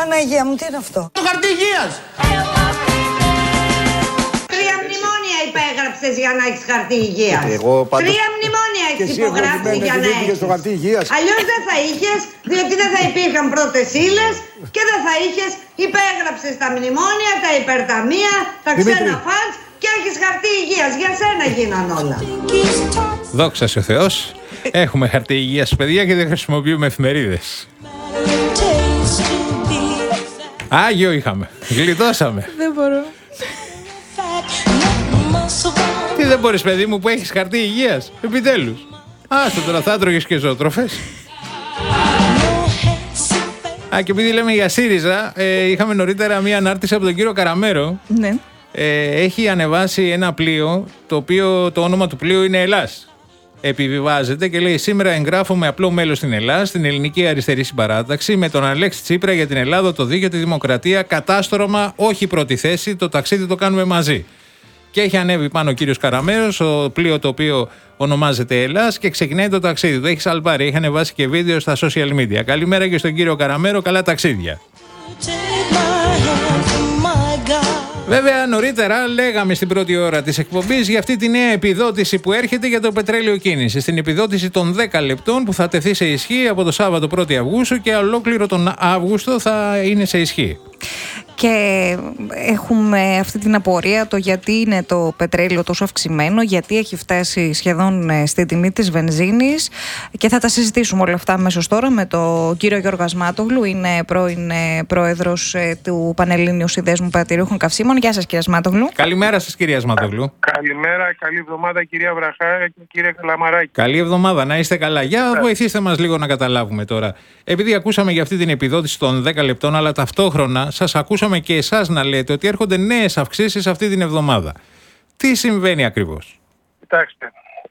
Παναγία μου, τι είναι αυτό? Το χαρτί υγείας! 3 μνημόνια υπέγραψες για να έχεις χαρτί υγείας. 3 μνημόνια έχεις υπογράψει για να έχεις. Αλλιώς δεν θα είχες, διότι δεν θα υπήρχαν πρώτες ύλες και δεν θα είχες. Υπέγραψες τα μνημόνια, τα υπερταμεία, τα ξένα φαντς και έχεις χαρτί υγείας. Για σένα γίναν όλα. Δόξα σε ο Θεός. Έχουμε χαρτί υγείας, παιδιά, και δεν χρησιμοποιούμε εφημερίδες. Άγιο είχαμε. Γλιτώσαμε. Δεν μπορώ. Τι δεν μπορείς, παιδί μου, που έχεις χαρτί υγείας? Επιτέλους. Άστο τώρα, θα έτρωγες και ζωοτροφές. Και επειδή λέμε για ΣΥΡΙΖΑ, είχαμε νωρίτερα μία ανάρτηση από τον κύριο Καραμέρο. Ναι. Έχει ανεβάσει ένα πλοίο, το οποίο το όνομα του πλοίου είναι Ελλάς. Επιβιβάζεται και λέει: σήμερα εγγράφουμε απλό μέλος στην Ελλάδα, στην ελληνική αριστερή συμπαράταξη, με τον Αλέξη Τσίπρα για την Ελλάδα, το δίκαιο, τη δημοκρατία. Κατάστρωμα, όχι πρώτη θέση. Το ταξίδι το κάνουμε μαζί. Και έχει ανέβει πάνω ο κύριος Καραμέρος, το πλοίο το οποίο ονομάζεται Ελλάς, και ξεκινάει το ταξίδι του. Έχει σαλπάρει, έχει ανεβάσει και βίντεο στα social media. Καλημέρα και στον κύριο Καραμέρο, καλά ταξίδια. Βέβαια, νωρίτερα λέγαμε στην πρώτη ώρα της εκπομπής για αυτή τη νέα επιδότηση που έρχεται για το πετρέλαιο κίνηση. Στην επιδότηση των 10 λεπτών που θα τεθεί σε ισχύ από το Σάββατο 1η Αυγούστου και ολόκληρο τον Αύγουστο θα είναι σε ισχύ. Και έχουμε αυτή την απορία το γιατί είναι το πετρέλαιο τόσο αυξημένο, γιατί έχει φτάσει σχεδόν στη τιμή της βενζίνης, και θα τα συζητήσουμε όλα αυτά αμέσως τώρα με τον κύριο Γιώργο Ασμάτογλου. Είναι πρώην πρόεδρος του Πανελλήνιου Συνδέσμου Παρατηρούχων Καυσίμων. Γεια σας, κύριε Ασμάτογλου. Καλημέρα σας, κύριε Ασμάτογλου. Καλημέρα, καλή εβδομάδα, κυρία Βραχά και κύριε Καλαμαράκη. Καλή εβδομάδα, να είστε καλά. Για βοηθήστε μας λίγο να καταλάβουμε τώρα. Επειδή ακούσαμε για αυτή την επιδότηση των 10 λεπτών, αλλά ταυτόχρονα σας ακούσαμε και εσάς να λέτε ότι έρχονται νέες αυξήσεις αυτή την εβδομάδα. Τι συμβαίνει ακριβώς? Κοιτάξτε,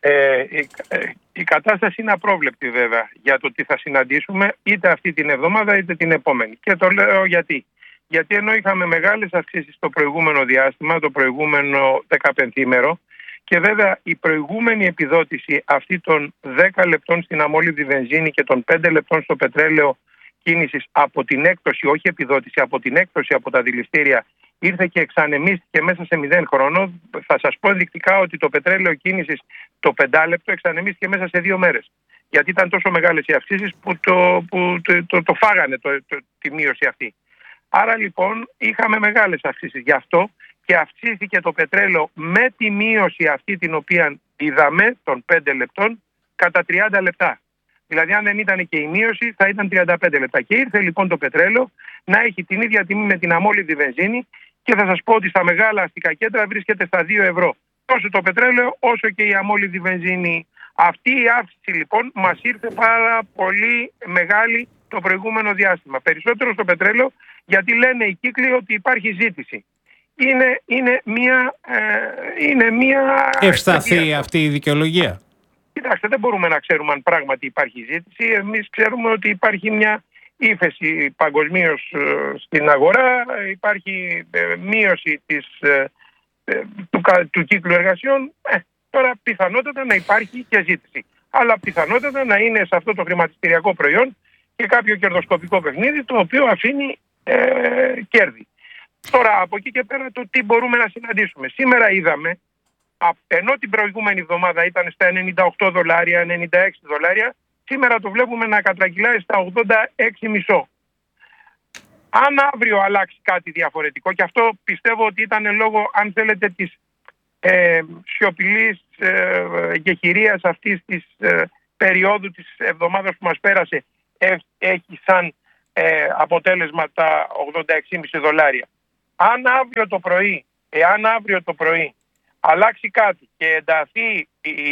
η κατάσταση είναι απρόβλεπτη βέβαια για το τι θα συναντήσουμε είτε αυτή την εβδομάδα είτε την επόμενη. Και το λέω γιατί. Γιατί ενώ είχαμε μεγάλες αυξήσεις το προηγούμενο διάστημα, το προηγούμενο 15ήμερο, και βέβαια η προηγούμενη επιδότηση αυτή των 10 λεπτών στην αμόλυβδη βενζίνη και των 5 λεπτών στο πετρέλαιο κίνησης από την έκπτωση, όχι επιδότηση, από την έκπτωση από τα δηληστήρια, ήρθε και εξανεμίστηκε μέσα σε 0 χρόνο. Θα σας πω ενδεικτικά ότι το πετρέλαιο κίνησης το 5 λεπτό εξανεμίστηκε μέσα σε 2 μέρες. Γιατί ήταν τόσο μεγάλες οι αυξήσεις που το φάγανε τη μείωση αυτή. Άρα λοιπόν είχαμε μεγάλες αυξήσεις. Γι' αυτό και αυξήθηκε το πετρέλαιο με τη μείωση αυτή την οποία είδαμε των 5 λεπτών κατά 30 λεπτά. Δηλαδή αν δεν ήταν και η μείωση θα ήταν 35 λεπτά. Και ήρθε λοιπόν το πετρέλαιο να έχει την ίδια τιμή με την αμόλυβδη βενζίνη, και θα σας πω ότι στα μεγάλα αστικά κέντρα βρίσκεται στα 2 ευρώ. Τόσο το πετρέλαιο όσο και η αμόλυβδη βενζίνη. Αυτή η αύξηση λοιπόν μας ήρθε πάρα πολύ μεγάλη το προηγούμενο διάστημα. Περισσότερο στο πετρέλαιο, γιατί λένε οι κύκλοι ότι υπάρχει ζήτηση. Είναι μια ευσταθή αυτή η δικαιολογία? Κοιτάξτε, δεν μπορούμε να ξέρουμε αν πράγματι υπάρχει ζήτηση. Εμείς ξέρουμε ότι υπάρχει μια ύφεση παγκοσμίως στην αγορά, υπάρχει μείωση του κύκλου εργασιών. Τώρα πιθανότατα να υπάρχει και ζήτηση. Αλλά πιθανότατα να είναι σε αυτό το χρηματιστηριακό προϊόν και κάποιο κερδοσκοπικό παιχνίδι το οποίο αφήνει κέρδη. Τώρα από εκεί και πέρα το τι μπορούμε να συναντήσουμε. Σήμερα είδαμε, ενώ την προηγούμενη εβδομάδα ήταν στα $98, $96, σήμερα το βλέπουμε να κατρακυλάει στα 86,5. Αν αύριο αλλάξει κάτι διαφορετικό, και αυτό πιστεύω ότι ήταν λόγω, αν θέλετε, της σιωπηλής γεχηρίας αυτής της περίοδου της εβδομάδας που μας πέρασε, έχει σαν αποτέλεσμα τα $86,5. Εάν αύριο το πρωί αλλάξει κάτι και ενταθεί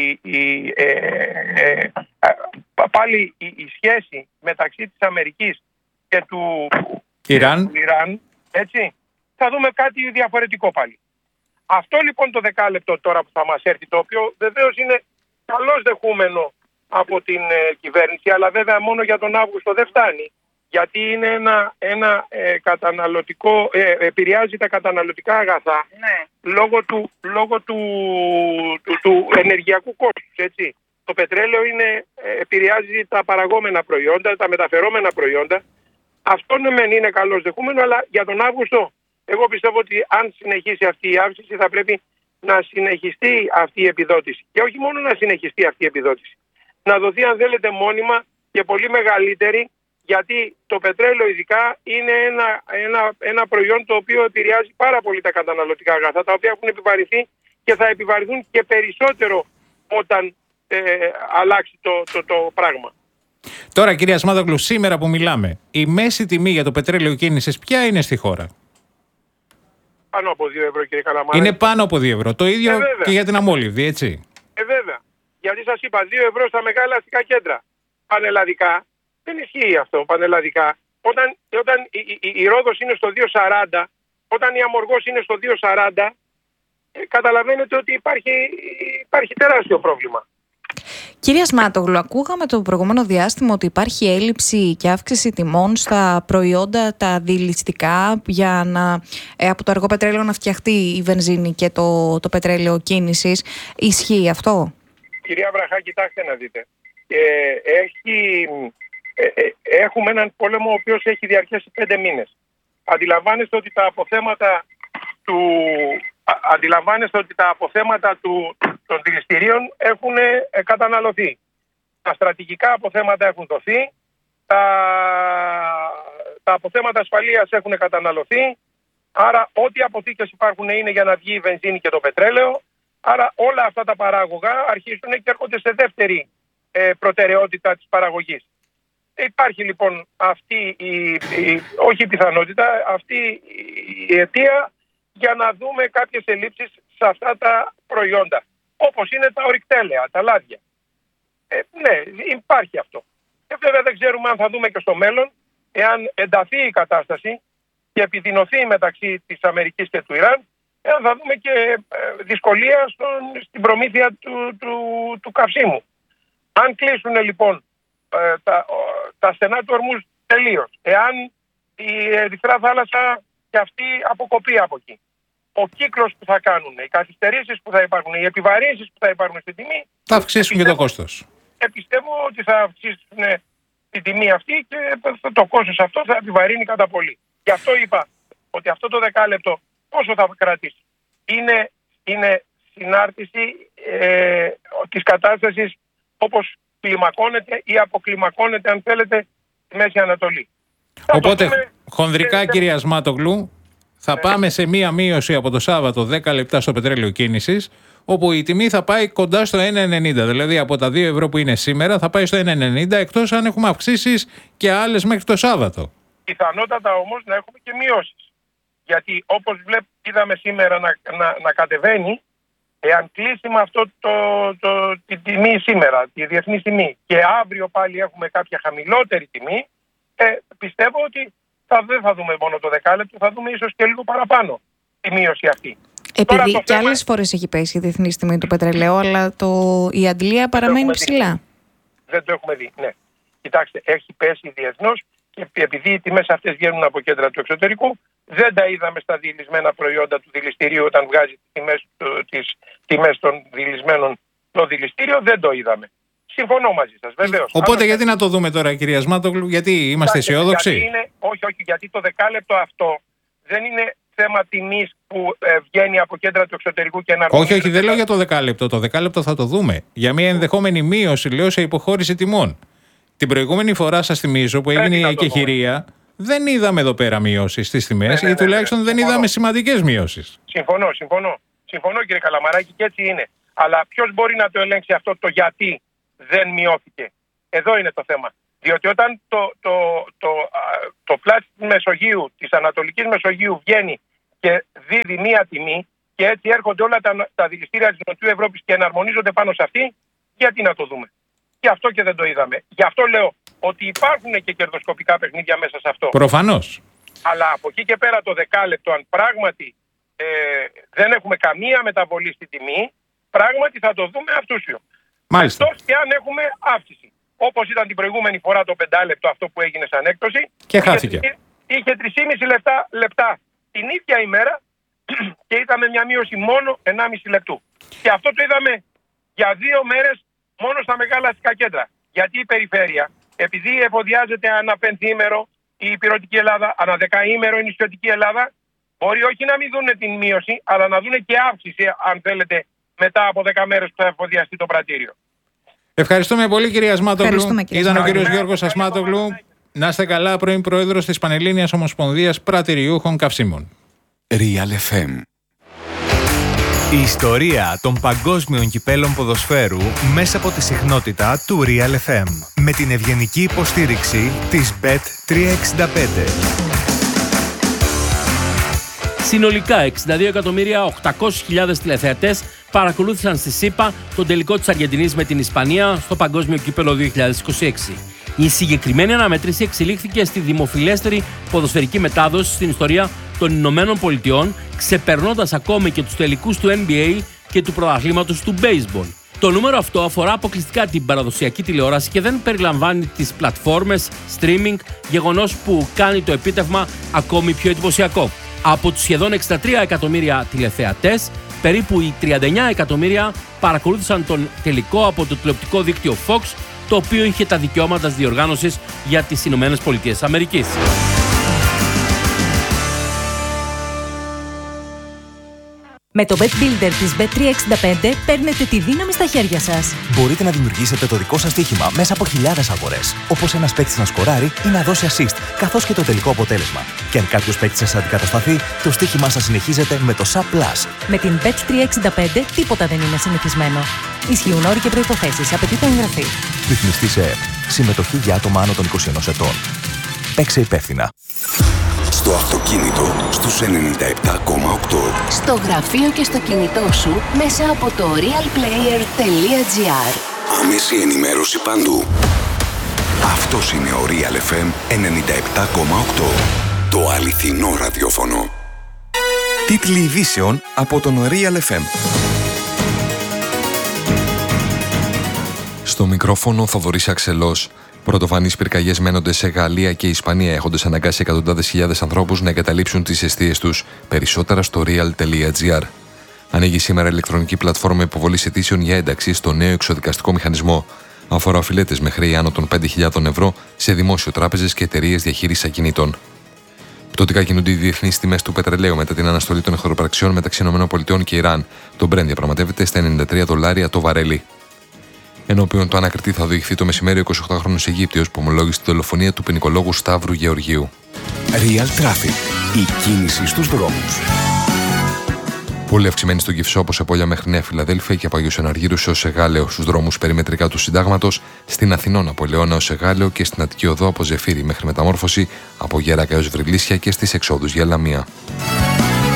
πάλι η σχέση μεταξύ της Αμερικής και του Ιράν, έτσι, θα δούμε κάτι διαφορετικό πάλι. Αυτό λοιπόν το 10 λεπτό τώρα που θα μας έρθει, το οποίο βεβαίως είναι καλώς δεχούμενο από την κυβέρνηση, αλλά βέβαια μόνο για τον Αύγουστο δεν φτάνει, γιατί είναι ένα καταναλωτικό, επηρεάζει τα καταναλωτικά αγαθά, ναι, λόγω του ενεργειακού κόστους, έτσι. Το πετρέλαιο επηρεάζει τα παραγόμενα προϊόντα, τα μεταφερόμενα προϊόντα, Αυτό είναι καλώς δεχούμενο, αλλά για τον Αύγουστο εγώ πιστεύω ότι αν συνεχίσει αυτή η αύξηση θα πρέπει να συνεχιστεί αυτή η επιδότηση. Και όχι μόνο να συνεχιστεί αυτή η επιδότηση. Να δοθεί αν θέλετε μόνιμα και πολύ μεγαλύτερη, γιατί το πετρέλαιο ειδικά είναι ένα προϊόν το οποίο επηρεάζει πάρα πολύ τα καταναλωτικά αγαθά, τα οποία έχουν επιβαρυνθεί και θα επιβαρυνθούν και περισσότερο όταν αλλάξει το πράγμα. Τώρα, κυρία Ασμάτογλου, σήμερα που μιλάμε, η μέση τιμή για το πετρέλαιο κίνησης ποια είναι στη χώρα? Πάνω από 2 ευρώ, κύριε Καλαμάρα. Είναι πάνω από 2 ευρώ. Το ίδιο και για την αμόλυβδη, έτσι. Βέβαια. Γιατί σας είπα, 2 ευρώ στα μεγάλα αστικά κέντρα. Πανελλαδικά δεν ισχύει αυτό. Πανελλαδικά, όταν η Ρόδος είναι στο 2,40, όταν η Αμοργός είναι στο 2,40, καταλαβαίνετε ότι υπάρχει τεράστιο πρόβλημα. Κυρία Ασμάτογλου, ακούγαμε το προηγούμενο διάστημα ότι υπάρχει έλλειψη και αύξηση τιμών στα προϊόντα τα διελιστικά για από το αργό πετρέλαιο να φτιαχτεί η βενζίνη και το πετρέλαιο κίνησης. Ισχύει αυτό? Κυρία Βραχά, κοιτάξτε να δείτε. Έχουμε έναν πόλεμο ο οποίος έχει διαρκέσει 5 μήνες. Αντιλαμβάνεστε ότι τα αποθέματα των δηληστηρίων έχουν καταναλωθεί. Τα στρατηγικά αποθέματα έχουν δοθεί, τα αποθέματα ασφαλείας έχουν καταναλωθεί, άρα ό,τι αποθήκες υπάρχουν είναι για να βγει η βενζίνη και το πετρέλαιο, άρα όλα αυτά τα παράγωγα αρχίζουν και έρχονται σε δεύτερη προτεραιότητα της παραγωγής. Υπάρχει λοιπόν αυτή όχι η πιθανότητα, αυτή η αιτία για να δούμε κάποιες ελλείψεις σε αυτά τα προϊόντα. Όπως είναι τα ορυκτέλεα, τα λάδια. Ναι, υπάρχει αυτό. Βέβαια δεν ξέρουμε αν θα δούμε και στο μέλλον, εάν ενταθεί η κατάσταση και επιδεινωθεί μεταξύ της Αμερικής και του Ιράν, εάν θα δούμε και δυσκολία στην προμήθεια του καυσίμου. Αν κλείσουν λοιπόν τα στενά του Ορμούζ τελείως, εάν η Ερυθρά θάλασσα και αυτή αποκοπεί από εκεί, ο κύκλος που θα κάνουν, οι καθυστερήσεις που θα υπάρχουν, οι επιβαρύνσεις που θα υπάρχουν στην τιμή, θα αυξήσουν και το κόστος. Πιστεύω ότι θα αυξήσουν την τιμή αυτή και το κόστος αυτό θα επιβαρύνει κατά πολύ. Γι' αυτό είπα ότι αυτό το δεκάλεπτο πόσο θα κρατήσει. Είναι συνάρτηση της κατάστασης όπως κλιμακώνεται ή αποκλιμακώνεται, αν θέλετε, στη Μέση Ανατολή. Οπότε, χονδρικά, κυρία Ασμάτογλου, θα πάμε σε μία μείωση από το Σάββατο 10 λεπτά στο πετρέλαιο κίνησης, όπου η τιμή θα πάει κοντά στο 1,90. Δηλαδή από τα 2 ευρώ που είναι σήμερα θα πάει στο 1,90, εκτός αν έχουμε αυξήσεις και άλλες μέχρι το Σάββατο. Πιθανότατα όμως να έχουμε και μειώσεις. Γιατί όπως είδαμε σήμερα να κατεβαίνει, εάν κλείσει με αυτό τη τιμή σήμερα, τη διεθνή τιμή, και αύριο πάλι έχουμε κάποια χαμηλότερη τιμή, πιστεύω ότι δεν θα δούμε μόνο το δεκάλεπτο, θα δούμε ίσως και λίγο παραπάνω τη μείωση αυτή. Επειδή και άλλες φορές έχει πέσει η διεθνή τιμή του πετρελαίου, αλλά η αντλία παραμένει ψηλά. Δεν το έχουμε δει, ναι. Κοιτάξτε, έχει πέσει διεθνώς και επειδή οι τιμές αυτές βγαίνουν από κέντρα του εξωτερικού, δεν τα είδαμε στα δηλισμένα προϊόντα του δηληστηρίου όταν βγάζει τις τιμές των δηλισμένων το δηληστήριο, δεν το είδαμε. Συμφωνώ μαζί σας, βεβαίως. Οπότε γιατί να το δούμε τώρα, κυρία Ασμάτογλου, γιατί είμαστε αισιόδοξοι? Όχι, γιατί το δεκάλεπτο αυτό δεν είναι θέμα τιμής που βγαίνει από κέντρα του εξωτερικού και εναρμονίζεται. Όχι, δεν λέω για το δεκάλεπτο. Το δεκάλεπτο θα το δούμε. Για μια ενδεχόμενη μείωση, λέω, σε υποχώρηση τιμών. Την προηγούμενη φορά, σας θυμίζω, που έγινε η εκεχηρία, δεν είδαμε εδώ πέρα μειώσεις στις τιμές ή τουλάχιστον δεν είδαμε σημαντικές μειώσεις. Συμφωνώ, κύριε Καλαμαράκη, και έτσι είναι. Αλλά ποιος μπορεί να το ελέγξει αυτό το γιατί δεν μειώθηκε? Εδώ είναι το θέμα. Διότι όταν το πλάι της Μεσογείου, της Ανατολικής Μεσογείου βγαίνει και δίδει μία τιμή και έτσι έρχονται όλα τα δηληστήρια της Νοτιού Ευρώπης και εναρμονίζονται πάνω σε αυτή, γιατί να το δούμε? Γι' αυτό και δεν το είδαμε. Γι' αυτό λέω ότι υπάρχουν και κερδοσκοπικά παιχνίδια μέσα σε αυτό. Προφανώς. Αλλά από εκεί και πέρα το δεκάλεπτο, αν πράγματι δεν έχουμε καμία μεταβολή στην τιμή, πράγματι θα το δούμε αυτούσιο. Μάλιστα. Εκτός και αν έχουμε αύξηση. Όπως ήταν την προηγούμενη φορά το 5 λεπτό αυτό που έγινε σαν έκπτωση. Και χάθηκε. Είχε 3,5 λεπτά την ίδια ημέρα και είδαμε μια μείωση μόνο 1,5 λεπτού. Και αυτό το είδαμε για 2 μέρες μόνο στα μεγάλα αστικά κέντρα. Γιατί η περιφέρεια, επειδή εφοδιάζεται ανά πενθήμερο η υπηρετική Ελλάδα, ανά δεκαήμερο η νησιωτική Ελλάδα. Μπορεί όχι να μην δουν την μείωση, αλλά να δουν και αύξηση, αν θέλετε, μετά από 10 μέρες που θα εφοδιαστεί το πρατήριο. Ευχαριστούμε πολύ, κυρία Ασμάτογλου. Ήταν ο κύριος Γιώργος Ασμάτογλου. Να είστε καλά, πρώην πρόεδρος της Πανελλήνιας Ομοσπονδίας Πρατηριούχων Καυσίμων. Real FM. Η ιστορία των παγκόσμιων κυπέλων ποδοσφαίρου μέσα από τη συχνότητα του Real FM. Με την ευγενική υποστήριξη της Bet365. Συνολικά 62.800.000 τηλεθεατές παρακολούθησαν στη ΣΥΠΑ τον τελικό της Αργεντινής με την Ισπανία στο Παγκόσμιο Κύπελλο 2026. Η συγκεκριμένη αναμέτρηση εξελίχθηκε στη δημοφιλέστερη ποδοσφαιρική μετάδοση στην ιστορία των Ηνωμένων Πολιτειών, ξεπερνώντας ακόμη και τους τελικούς του NBA και του πρωταθλήματος του baseball. Το νούμερο αυτό αφορά αποκλειστικά την παραδοσιακή τηλεόραση και δεν περιλαμβάνει τις πλατφόρμες streaming, γεγονός που κάνει το επίτευγμα ακόμη πιο εντυπωσιακό. Από τους σχεδόν 63 εκατομμύρια τηλεθεατές, περίπου οι 39 εκατομμύρια παρακολούθησαν τον τελικό από το τηλεοπτικό δίκτυο Fox, το οποίο είχε τα δικαιώματα διοργάνωσης για τις Ηνωμένες Πολιτείες Αμερικής. Με το Bet Builder της Bet365 παίρνετε τη δύναμη στα χέρια σας. Μπορείτε να δημιουργήσετε το δικό σας στοίχημα μέσα από χιλιάδες αγορές. Όπως ένας παίκτης να σκοράρει ή να δώσει assist, καθώς και το τελικό αποτέλεσμα. Και αν κάποιος παίκτης σας αντικατασταθεί, το στοίχημά σας συνεχίζεται με το SAP+. Με την Bet365 τίποτα δεν είναι συνηθισμένο. Ισχύουν όροι και προϋποθέσεις. Απαιτείται εγγραφή. Ρυθμιστή σε ΕΕΠ. Συμμετοχή για άτομα άνω των 21 ετών. Παίξε υπεύθυνα. Στο αυτοκίνητο στους 97,8. Στο γραφείο και στο κινητό σου μέσα από το realplayer.gr. Άμεση ενημέρωση παντού. Αυτός είναι ο Real FM 97,8. Το αληθινό ραδιόφωνο. Τίτλοι ειδήσεων από τον Real FM. Στο μικρόφωνο Θοδωρής Αξελός. Πρωτοφανείς πυρκαγιές μένονται σε Γαλλία και Ισπανία, έχοντας αναγκάσει εκατοντάδες χιλιάδες ανθρώπους να εγκαταλείψουν τις εστίες τους. Περισσότερα στο real.gr. Ανοίγει σήμερα ηλεκτρονική πλατφόρμα υποβολής αιτήσεων για ένταξη στο νέο εξοδικαστικό μηχανισμό. Αφορά οφειλέτες με χρέη άνω των 5.000 ευρώ σε δημόσιο τράπεζες και εταιρείες διαχείρισης ακινήτων. Πτωτικά κινούνται οι διεθνείς τιμές του πετρελαίου μετά την αναστολή των εχθροπραξιών μεταξύ ΗΠΑ και Ιράν. Το Brent διαπραγματεύεται στα $93 το βαρέλι. Ενώπιον του ανακριτή θα οδηγηθεί το μεσημέρι ο 28χρονος Αιγύπτιος που ομολόγησε τη δολοφονία του ποινικολόγου Σταύρου Γεωργίου. Real Traffic. Η κίνηση στους δρόμους. Πολύ αυξημένη στον Κυφσό από Σεπόλια μέχρι Νέα Φιλαδέλφια και από Αγίου Αναργύρου έως Εγάλεο στους δρόμους περιμετρικά του Συντάγματος, στην Αθηνών από Λεώνα ως Εγάλεο και στην Αττική Οδό από Ζεφύρι μέχρι Μεταμόρφωση, από Γέρακα έως Βρυλίσια και στις εξόδους για Λαμία.